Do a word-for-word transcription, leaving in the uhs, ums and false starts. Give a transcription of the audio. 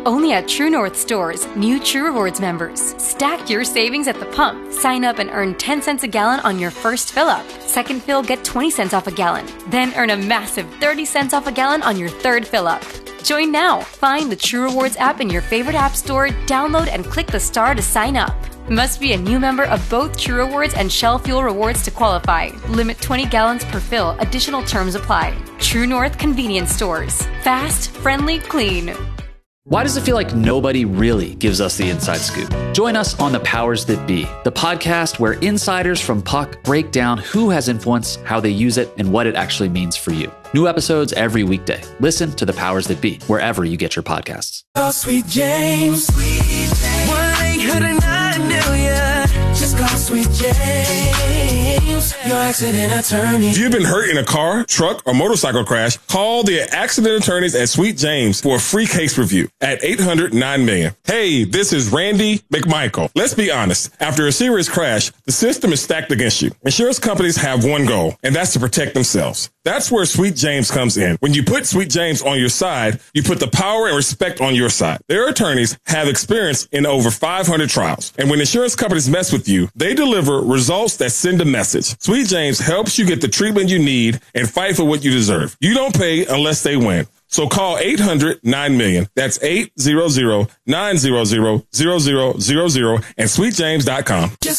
Only at True North stores, new True Rewards members. Stack your savings at the pump. Sign up and earn ten cents a gallon on your first fill up. Second fill, get twenty cents off a gallon. Then earn a massive thirty cents off a gallon on your third fill up. Join now. Find the True Rewards app in your favorite app store, download and click the star to sign up. Must be a new member of both True Rewards and Shell Fuel Rewards to qualify. Limit twenty gallons per fill. Additional terms apply. True North Convenience Stores. Fast, friendly, clean. Why does it feel like nobody really gives us the inside scoop? Join us on The Powers That Be, the podcast where insiders from Puck break down who has influence, how they use it, and what it actually means for you. New episodes every weekday. Listen to The Powers That Be wherever you get your podcasts. Oh, Sweet James. Sweet James. one eight hundred nine million. Just call Sweet James. Your accident attorney. If you've been hurt in a car, truck, or motorcycle crash, call the accident attorneys at Sweet James for a free case review at eight hundred nine million. Hey, this is Randy McMichael. Let's be honest. After a serious crash, the system is stacked against you. Insurance companies have one goal, and that's to protect themselves. That's where Sweet James comes in. When you put Sweet James on your side, you put the power and respect on your side. Their attorneys have experience in over five hundred trials. And when insurance companies mess with you, they deliver results that send a message. Sweet James helps you get the treatment you need and fight for what you deserve. You don't pay unless they win. So call eight hundred nine million. That's eight hundred nine hundred zero zero zero zero and sweet james dot com.